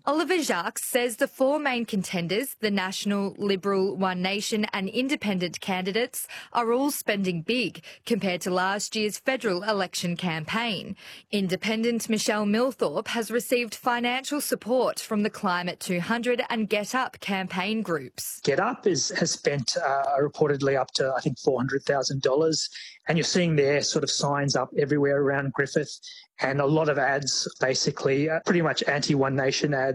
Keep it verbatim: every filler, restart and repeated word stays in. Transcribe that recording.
Oliver Jacques says the four main contenders, the National, Liberal, One Nation and Independent candidates, are all spending big compared to last year's federal election campaign. Independent Michelle Milthorpe has received financial support from the Climate two hundred and Get Up campaign groups. Get Up is, has spent uh, reportedly up to, I think, four hundred thousand dollars. And you're seeing their sort of signs up everywhere around Griffith and a lot of ads, basically uh, pretty much anti-One Nation ads.